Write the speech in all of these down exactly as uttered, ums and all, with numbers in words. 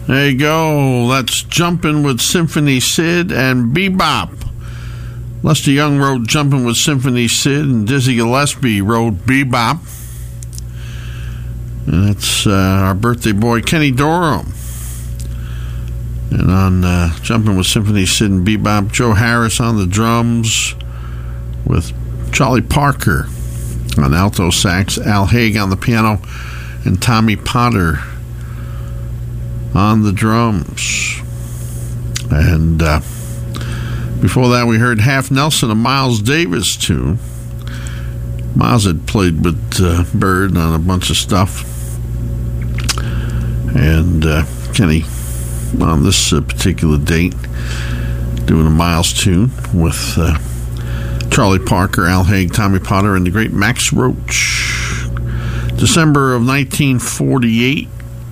There you go. That's Jumpin' with Symphony Sid and Bebop. Lester Young wrote Jumpin' with Symphony Sid, and Dizzy Gillespie wrote Bebop. And that's uh, our birthday boy, Kenny Dorham. And on uh, Jumpin' with Symphony Sid and Bebop, Joe Harris on the drums with Charlie Parker on alto sax, Al Haig on the piano, and Tommy Potter on the drums. And uh, before that, we heard Half Nelson, a Miles Davis tune. Miles had played with uh, Bird on a bunch of stuff. And uh, Kenny, on this uh, particular date, doing a Miles tune with uh, Charlie Parker, Al Haig, Tommy Potter, and the great Max Roach. December of nineteen forty-eight.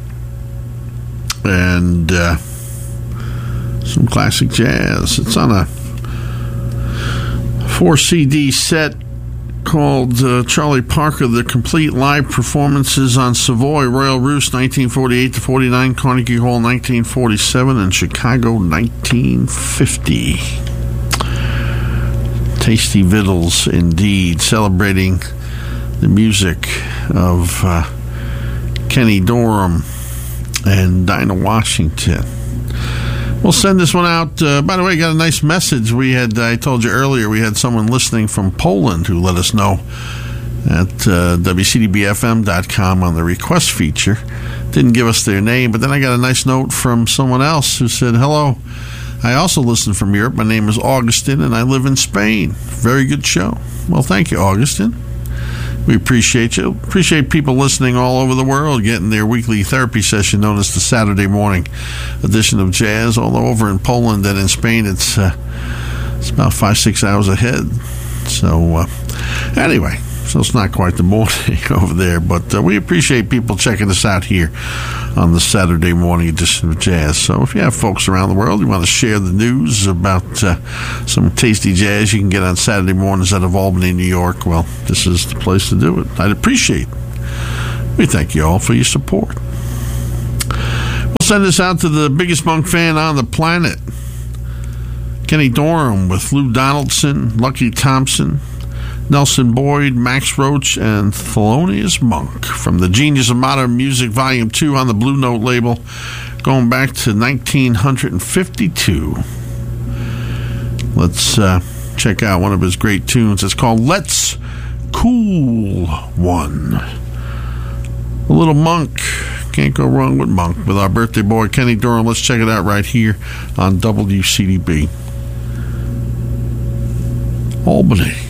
And uh, some classic jazz. It's on a four C D set called uh, Charlie Parker, The Complete Live Performances on Savoy, Royal Roost, nineteen forty-eight to forty-nine, Carnegie Hall, nineteen forty-seven, and Chicago, nineteen fifty. Tasty Vittles, indeed, celebrating the music of uh, Kenny Dorham and Dinah Washington. We'll send this one out. Uh, by the way, got a nice message. We had, I told you earlier, we had someone listening from Poland who let us know at uh, W C D B F M dot com on the request feature. Didn't give us their name, but then I got a nice note from someone else who said, hello, I also listen from Europe. My name is Augustin, and I live in Spain. Very good show. Well, thank you, Augustin. We appreciate you. Appreciate people listening all over the world, getting their weekly therapy session known as the Saturday morning edition of Jazz. Although over in Poland and in Spain, it's uh, it's about five, six hours ahead. So uh, anyway, so it's not quite the morning over there, but uh, we appreciate people checking us out here on the Saturday morning edition of Jazz. So if you have folks around the world, you want to share the news about uh, some tasty jazz you can get on Saturday mornings out of Albany, New York, well, this is the place to do it. I'd appreciate it. We thank you all for your support. We'll send this out to the biggest monk fan on the planet, Kenny Dorham, with Lou Donaldson, Lucky Thompson, Nelson Boyd, Max Roach, and Thelonious Monk from the Genius of Modern Music, Volume two on the Blue Note label, going back to nineteen fifty-two. Let's uh, check out one of his great tunes. It's called Let's Cool One. A little Monk. Can't go wrong with Monk. With our birthday boy, Kenny Dorham. Let's check it out right here on W C D B. Albany.